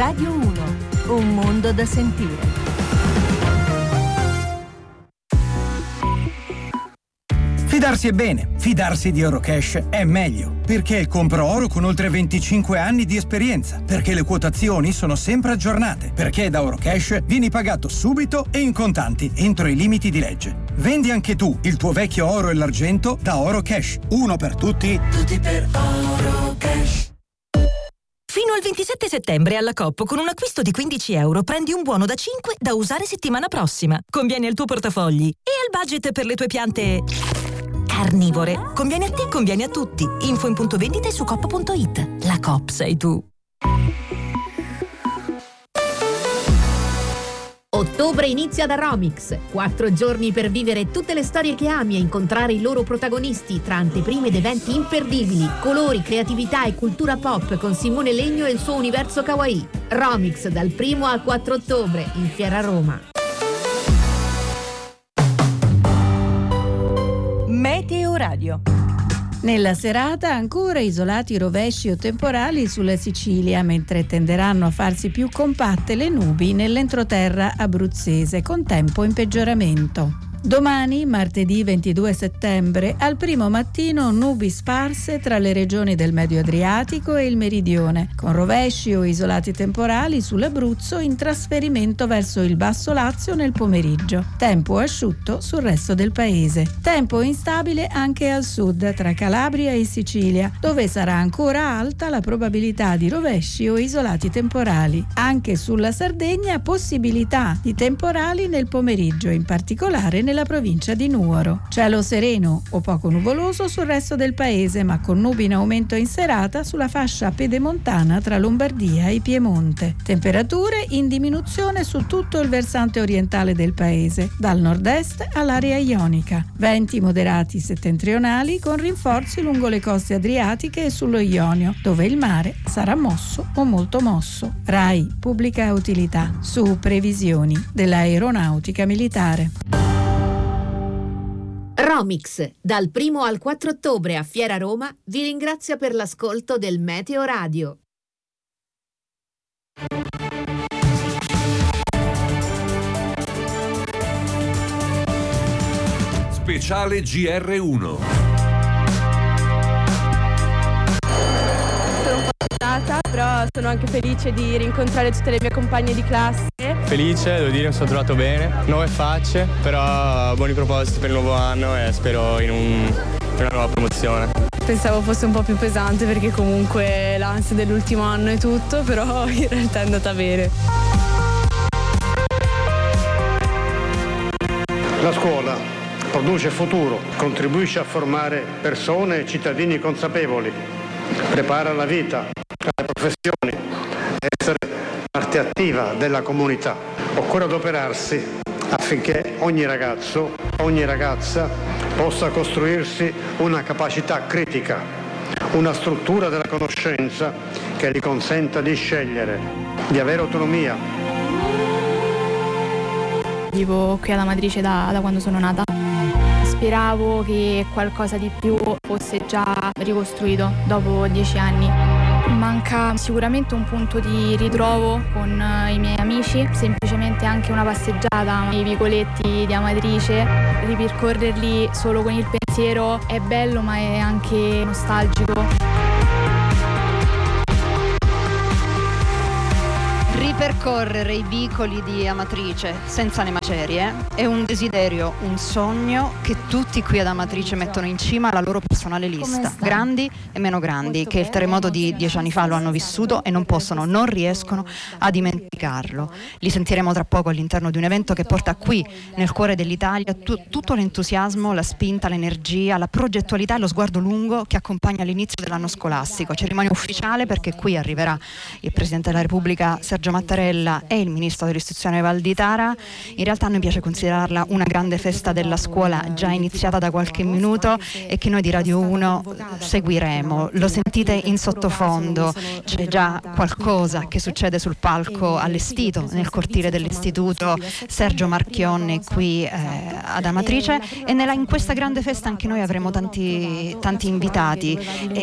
Radio 1, un mondo da sentire. Fidarsi è bene, fidarsi di Eurocash è meglio, perché compro oro con oltre 25 anni di esperienza, perché le quotazioni sono sempre aggiornate, perché da Eurocash vieni pagato subito e in contanti entro i limiti di legge. Vendi anche tu il tuo vecchio oro e l'argento da Eurocash. Uno per tutti, tutti per Eurocash. Fino al 27 settembre alla Coop con un acquisto di €15 prendi un buono da 5 da usare settimana prossima. Conviene al tuo portafogli e al budget per le tue piante carnivore. Conviene a te, conviene a tutti. Info in punto vendita e su coop.it. La Coop sei tu. Ottobre inizia da Romix. 4 giorni per vivere tutte le storie che ami e incontrare i loro protagonisti tra anteprime ed eventi imperdibili, colori, creatività e cultura pop con Simone Legno e il suo universo kawaii. Romix dal 1 al 4 ottobre in Fiera Roma. Meteo Radio. Nella serata ancora isolati rovesci o temporali sulla Sicilia, mentre tenderanno a farsi più compatte le nubi nell'entroterra abruzzese, con tempo in peggioramento. Domani, martedì 22 settembre, al primo mattino nubi sparse tra le regioni del Medio Adriatico e il Meridione, con rovesci o isolati temporali sull'Abruzzo in trasferimento verso il Basso Lazio nel pomeriggio. Tempo asciutto sul resto del paese. Tempo instabile anche al sud, tra Calabria e Sicilia, dove sarà ancora alta la probabilità di rovesci o isolati temporali. Anche sulla Sardegna possibilità di temporali nel pomeriggio, in particolare nella provincia di Nuoro. Cielo sereno o poco nuvoloso sul resto del paese, ma con nubi in aumento in serata sulla fascia pedemontana tra Lombardia e Piemonte. Temperature in diminuzione su tutto il versante orientale del paese, dal nord-est all'area ionica. Venti moderati settentrionali con rinforzi lungo le coste adriatiche e sullo Ionio, dove il mare sarà mosso o molto mosso. RAI Pubblica Utilità, su previsioni dell'Aeronautica Militare. Romix, dal 1 al 4 ottobre a Fiera Roma, vi ringrazia per l'ascolto del Meteo Radio. Speciale GR1. Sono un po' agitata, però sono anche felice di rincontrare tutte le mie compagne di classe. Felice, devo dire, mi sono trovato bene. Nuove facce, però buoni propositi per il nuovo anno e spero in una nuova promozione. Pensavo fosse un po' più pesante perché comunque l'ansia dell'ultimo anno è tutto, però in realtà è andata bene. La scuola produce futuro, contribuisce a formare persone e cittadini consapevoli, prepara la vita, le professioni, essere parte attiva della comunità. Occorre adoperarsi affinché ogni ragazzo, ogni ragazza possa costruirsi una capacità critica, una struttura della conoscenza che gli consenta di scegliere, di avere autonomia. Vivo qui ad Amatrice da quando sono nata. Speravo che qualcosa di più fosse già ricostruito dopo 10 anni. Manca sicuramente un punto di ritrovo con i miei amici, semplicemente anche una passeggiata nei vicoletti di Amatrice. Ripercorrerli solo con il pensiero è bello, ma è anche nostalgico. Ripercorrere i vicoli di Amatrice senza le macerie è un desiderio, un sogno che tutti qui ad Amatrice mettono in cima alla loro personale lista, grandi e meno grandi, che il terremoto di 10 anni fa lo hanno vissuto e non riescono a dimenticarlo. Li sentiremo tra poco all'interno di un evento che porta qui, nel cuore dell'Italia, tutto l'entusiasmo, la spinta, l'energia, la progettualità e lo sguardo lungo che accompagna l'inizio dell'anno scolastico. Cerimonia ufficiale perché qui arriverà il Presidente della Repubblica Sergio Mattarella Mattarella e il ministro dell'istruzione Valditara. In realtà a noi piace considerarla una grande festa della scuola già iniziata da qualche minuto e che noi di Radio 1 seguiremo. Lo sentite in sottofondo, c'è già qualcosa che succede sul palco allestito nel cortile dell'istituto Sergio Marchionne qui ad Amatrice, e in questa grande festa anche noi avremo tanti invitati,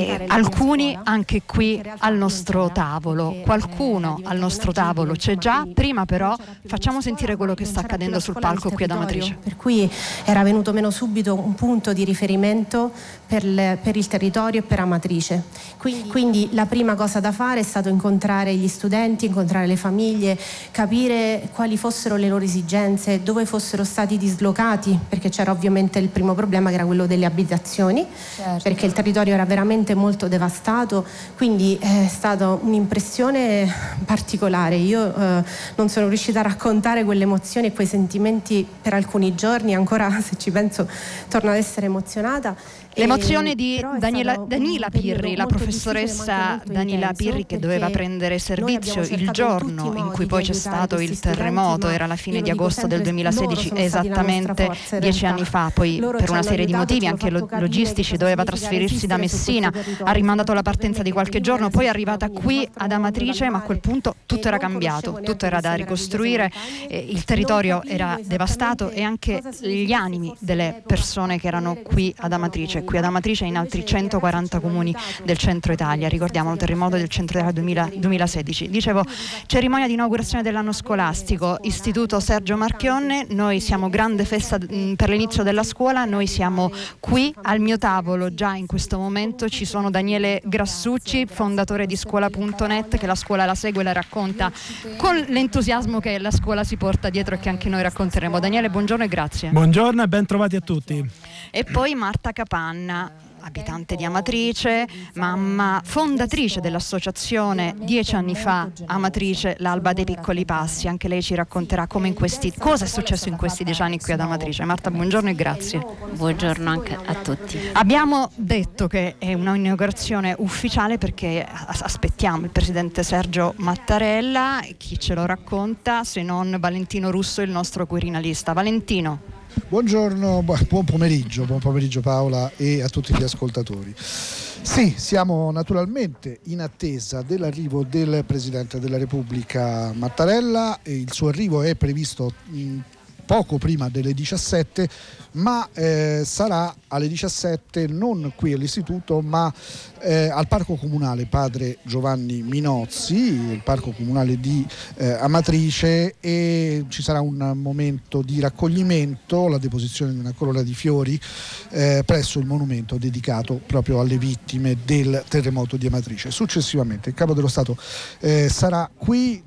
alcuni anche qui al nostro tavolo. Qualcuno al nostro tavolo c'è già, prima però facciamo sentire quello che sta accadendo sul palco qui ad Amatrice. Per cui era venuto meno subito un punto di riferimento per il territorio e per Amatrice. Quindi la prima cosa da fare è stato incontrare gli studenti, incontrare le famiglie, capire quali fossero le loro esigenze, dove fossero stati dislocati, perché c'era ovviamente il primo problema che era quello delle abitazioni, perché il territorio era veramente molto devastato, quindi è stata un'impressione particolare. Io non sono riuscita a raccontare quelle emozioni e quei sentimenti per alcuni giorni, ancora se ci penso torno ad essere emozionata. L'emozione di Danila Pirri, la professoressa Danila Pirri, che doveva prendere servizio il giorno in cui poi c'è stato il terremoto, era la fine di agosto del 2016, esattamente 10 anni fa. Poi per una serie di motivi anche logistici doveva trasferirsi da Messina, ha rimandato la partenza di qualche giorno, poi è arrivata qui ad Amatrice, ma a quel punto tutto era cambiato, tutto era da ricostruire, il territorio era devastato e anche gli animi delle persone che erano qui ad Amatrice e in altri 140 comuni del centro Italia. Ricordiamo il terremoto del centro Italia 2016. Dicevo, cerimonia di inaugurazione dell'anno scolastico, Istituto Sergio Marchionne. Noi siamo grande festa per l'inizio della scuola, noi siamo qui al mio tavolo. Già in questo momento ci sono Daniele Grassucci, fondatore di scuola.net, che la scuola la segue e la racconta con l'entusiasmo che la scuola si porta dietro e che anche noi racconteremo. Daniele, buongiorno e grazie. Buongiorno e ben trovati a tutti. E poi Marta Capanna, abitante di Amatrice, mamma fondatrice dell'associazione 10 anni fa Amatrice, l'Alba dei Piccoli Passi. Anche lei ci racconterà cosa è successo in questi 10 anni qui ad Amatrice. Marta, buongiorno e grazie. Buongiorno anche a tutti. Abbiamo detto che è un'inaugurazione ufficiale perché aspettiamo il presidente Sergio Mattarella. Chi ce lo racconta se non Valentino Russo, il nostro quirinalista. Valentino. Buongiorno, buon pomeriggio Paola e a tutti gli ascoltatori. Sì, siamo naturalmente in attesa dell'arrivo del Presidente della Repubblica Mattarella. Il suo arrivo è previsto poco prima delle 17, ma sarà alle 17 non qui all'istituto ma al Parco Comunale Padre Giovanni Minozzi, il Parco Comunale di Amatrice, e ci sarà un momento di raccoglimento, la deposizione di una corona di fiori presso il monumento dedicato proprio alle vittime del terremoto di Amatrice. Successivamente il Capo dello Stato sarà qui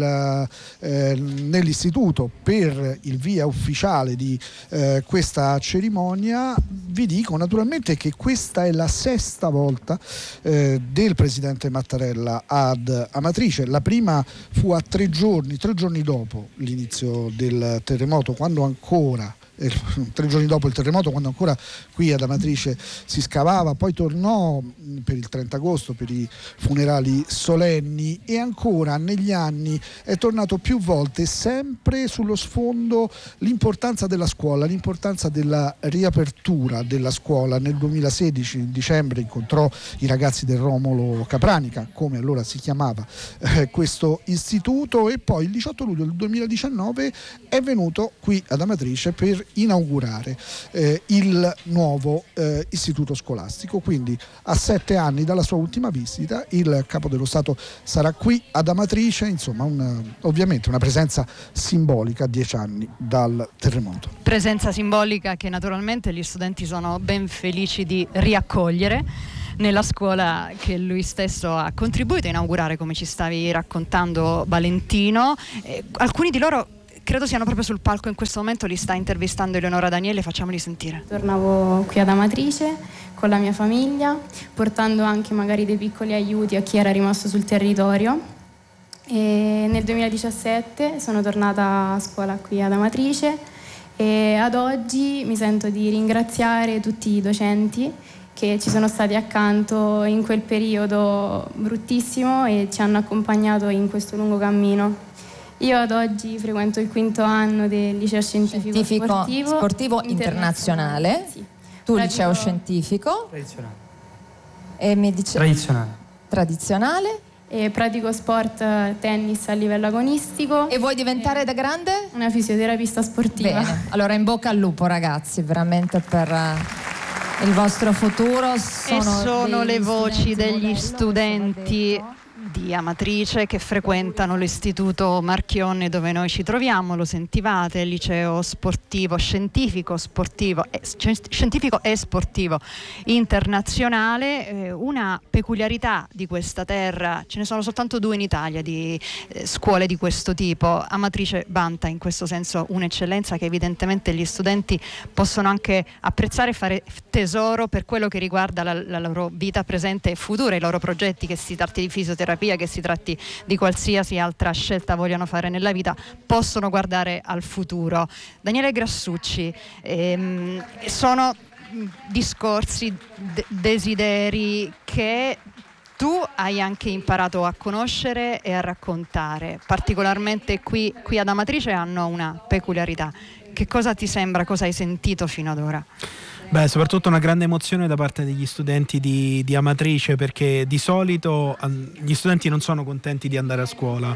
nell'istituto per il via ufficiale di questa cerimonia. Vi dico naturalmente che questa è la 6ª volta del presidente Mattarella ad Amatrice. La prima fu a 3 giorni dopo l'inizio del terremoto, quando ancora 3 giorni dopo il terremoto, quando ancora qui ad Amatrice si scavava. Poi tornò per il 30 agosto per i funerali solenni, e ancora negli anni è tornato più volte, sempre sullo sfondo l'importanza della scuola, l'importanza della riapertura della scuola. Nel 2016 in dicembre incontrò i ragazzi del Romolo Capranica, come allora si chiamava questo istituto, e poi il 18 luglio del 2019 è venuto qui ad Amatrice per inaugurare il nuovo istituto scolastico. Quindi a 7 anni dalla sua ultima visita il Capo dello Stato sarà qui ad Amatrice, insomma ovviamente una presenza simbolica a 10 anni dal terremoto. Presenza simbolica che naturalmente gli studenti sono ben felici di riaccogliere nella scuola che lui stesso ha contribuito a inaugurare, come ci stavi raccontando Valentino. Alcuni di loro credo siano proprio sul palco in questo momento, li sta intervistando Eleonora Daniele, facciamoli sentire. Tornavo qui ad Amatrice con la mia famiglia, portando anche magari dei piccoli aiuti a chi era rimasto sul territorio, e nel 2017 sono tornata a scuola qui ad Amatrice e ad oggi mi sento di ringraziare tutti i docenti che ci sono stati accanto in quel periodo bruttissimo e ci hanno accompagnato in questo lungo cammino. Io ad oggi frequento il 5º anno del liceo scientifico sportivo internazionale. Sì. Tu liceo scientifico? Tradizionale. E mi dice... Tradizionale. E pratico sport tennis a livello agonistico. E vuoi diventare da grande? Una fisioterapista sportiva. Bene, allora in bocca al lupo ragazzi, veramente per il vostro futuro. Sono le voci degli studenti di Amatrice che frequentano l'istituto Marchionne dove noi ci troviamo, lo sentivate, liceo sportivo, scientifico e sportivo internazionale. Una peculiarità di questa terra, ce ne sono soltanto 2 in Italia di scuole di questo tipo. Amatrice vanta in questo senso un'eccellenza che evidentemente gli studenti possono anche apprezzare e fare tesoro per quello che riguarda la loro vita presente e futura, i loro progetti, che si tratti di fisioterapia, che si tratti di qualsiasi altra scelta vogliano fare nella vita, possono guardare al futuro. Daniele Grassucci, sono discorsi, desideri che tu hai anche imparato a conoscere e a raccontare, particolarmente qui ad Amatrice hanno una peculiarità. Che cosa ti sembra, cosa hai sentito fino ad ora? Beh, soprattutto una grande emozione da parte degli studenti di Amatrice, perché di solito gli studenti non sono contenti di andare a scuola.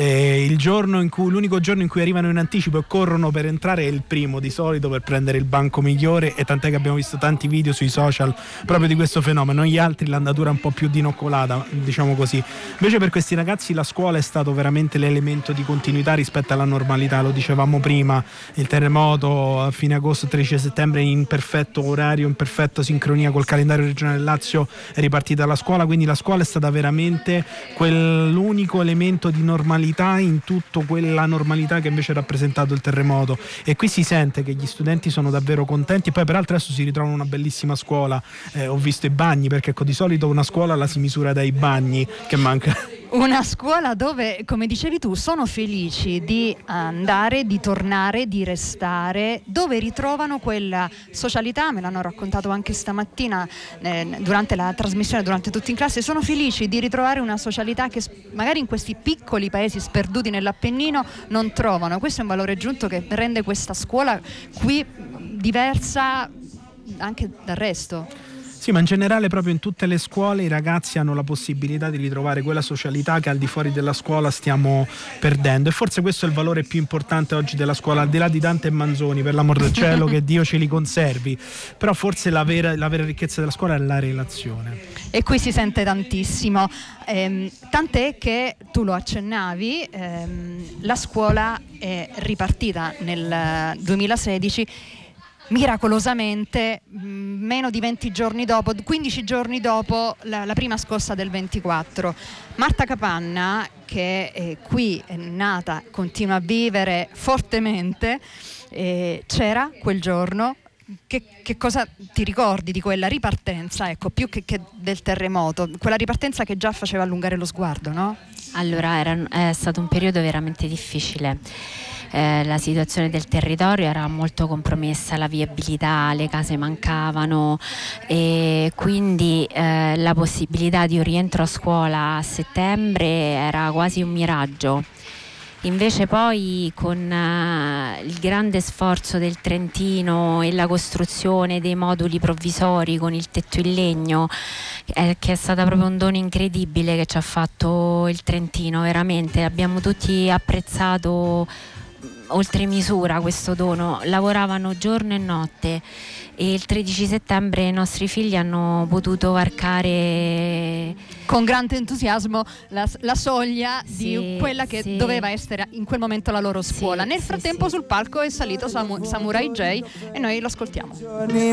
L'unico giorno in cui arrivano in anticipo e corrono per entrare è il primo, di solito, per prendere il banco migliore, e tant'è che abbiamo visto tanti video sui social proprio di questo fenomeno. Gli altri l'andatura un po' più dinoccolata, diciamo così. Invece per questi ragazzi la scuola è stato veramente l'elemento di continuità rispetto alla normalità. Lo dicevamo prima, il terremoto a fine agosto, 13 settembre, in perfetto orario, in perfetta sincronia col calendario regionale del Lazio, è ripartita la scuola, quindi la scuola è stata veramente quell'unico elemento di normalità in tutto quella normalità che invece ha rappresentato il terremoto, e qui si sente che gli studenti sono davvero contenti. Poi peraltro adesso si ritrovano una bellissima scuola, ho visto i bagni, perché di solito una scuola la si misura dai bagni, che manca. Una scuola dove, come dicevi tu, sono felici di andare, di tornare, di restare, dove ritrovano quella socialità, me l'hanno raccontato anche stamattina durante la trasmissione, durante tutti in classe, sono felici di ritrovare una socialità che magari in questi piccoli paesi sperduti nell'Appennino non trovano. Questo è un valore aggiunto che rende questa scuola qui diversa anche dal resto. Sì, ma in generale proprio in tutte le scuole i ragazzi hanno la possibilità di ritrovare quella socialità che al di fuori della scuola stiamo perdendo, e forse questo è il valore più importante oggi della scuola, al di là di Dante e Manzoni, per l'amor del cielo, che Dio ce li conservi, però forse la vera ricchezza della scuola è la relazione. E qui si sente tantissimo, tant'è che tu lo accennavi, la scuola è ripartita nel 2016 miracolosamente, meno di 20 giorni dopo, 15 giorni dopo la prima scossa del 24. Marta Capanna, che è qui, è nata, continua a vivere fortemente, c'era quel giorno. Che cosa ti ricordi di quella ripartenza, ecco, più che del terremoto, quella ripartenza che già faceva allungare lo sguardo, no? Allora, è stato un periodo veramente difficile. La situazione del territorio era molto compromessa, la viabilità, le case mancavano, e quindi la possibilità di un rientro a scuola a settembre era quasi un miraggio. Invece poi con il grande sforzo del Trentino e la costruzione dei moduli provvisori con il tetto in legno, che è stata proprio un dono incredibile che ci ha fatto il Trentino, veramente abbiamo tutti apprezzato oltre misura questo dono. Lavoravano giorno e notte, e il 13 settembre i nostri figli hanno potuto varcare con grande entusiasmo la soglia di quella che doveva essere in quel momento la loro scuola. Nel frattempo sul palco è salito Samurai J, e noi lo ascoltiamo.